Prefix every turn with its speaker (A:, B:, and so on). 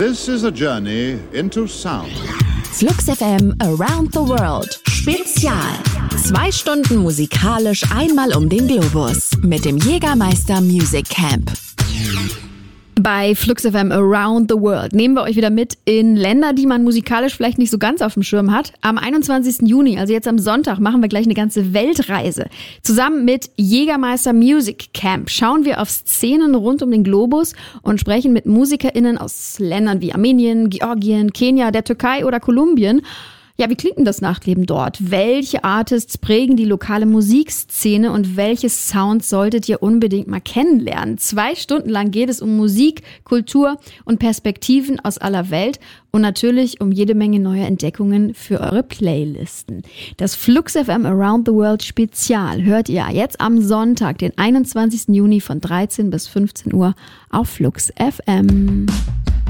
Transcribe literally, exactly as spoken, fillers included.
A: This is a journey into sound.
B: Flux F M Around the World Spezial. Zwei Stunden musikalisch einmal um den Globus mit dem Jägermeister Music Camp. Bei Flux F M Around the World nehmen wir euch wieder mit in Länder, die man musikalisch vielleicht nicht so ganz auf dem Schirm hat. Am einundzwanzigsten Juni, also jetzt am Sonntag, machen wir gleich eine ganze Weltreise. Zusammen mit Jägermeister Music Camp schauen wir auf Szenen rund um den Globus und sprechen mit MusikerInnen aus Ländern wie Armenien, Georgien, Kenia, der Türkei oder Kolumbien. Ja, wie klingt denn das Nachtleben dort? Welche Artists prägen die lokale Musikszene und welche Sounds solltet ihr unbedingt mal kennenlernen? Zwei Stunden lang geht es um Musik, Kultur und Perspektiven aus aller Welt und natürlich um jede Menge neuer Entdeckungen für eure Playlisten. Das Flux F M Around the World Spezial hört ihr jetzt am Sonntag, den einundzwanzigsten Juni von dreizehn bis fünfzehn Uhr auf Flux F M.